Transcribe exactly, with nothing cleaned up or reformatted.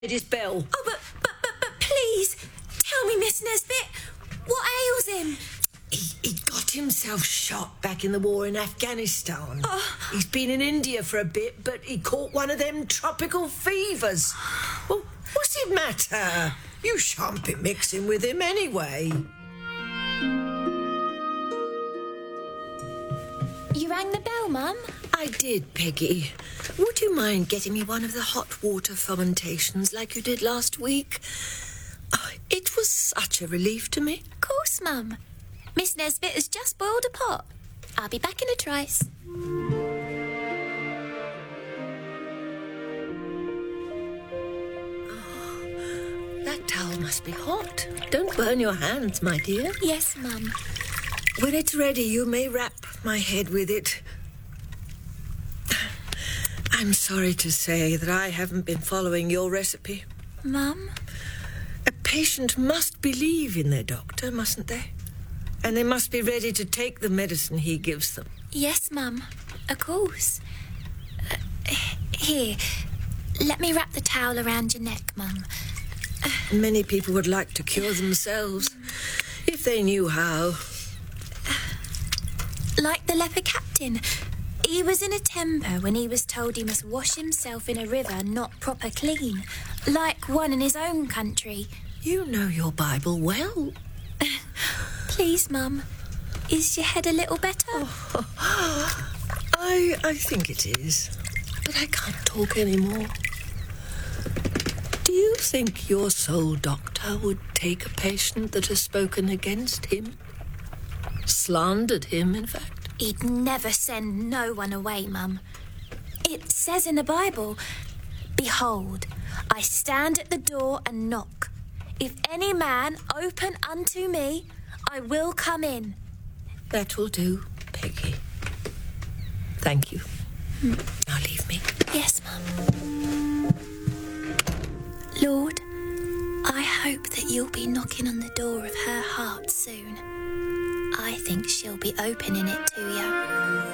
his bell. Oh, but, but, but, but please, tell me, Miss Nesbit, what ails him? He, he got himself shot back in the war in Afghanistan. Oh. He's been in India for a bit, but he caught one of them tropical fevers. Well, what's it matter? You shan't be mixing with him anyway. You rang the bell, Mum? I did, Peggy. Would you mind getting me one of the hot water fomentations like you did last week? Oh, it was such a relief to me. Of course, Mum. Miss Nesbit has just boiled a pot. I'll be back in a trice. Oh, that towel must be hot. Don't burn your hands, my dear. Yes, Mum. When it's ready, you may wrap my head with it. I'm sorry to say that I haven't been following your recipe. Mum? A patient must believe in their doctor, mustn't they? And they must be ready to take the medicine he gives them. Yes, Mum. Of course. Uh, here, let me wrap the towel around your neck, Mum. Many people would like to cure themselves if they knew how. Like the leper captain. He was in a temper when he was told he must wash himself in a river not proper clean, like one in his own country. You know your Bible well. Please, Mum, is your head a little better? Oh, I, I think it is, but I can't talk anymore. Do you think your soul doctor would take a patient that has spoken against him? Slandered him, in fact? He'd never send no one away, Mum. It says in the Bible, "Behold, I stand at the door and knock. If any man open unto me, I will come in." That will do, Peggy. Thank you. Hmm. Now leave me. Yes, Mum. Lord, I hope that you'll be knocking on the door of her heart soon. I think she'll be opening it to you.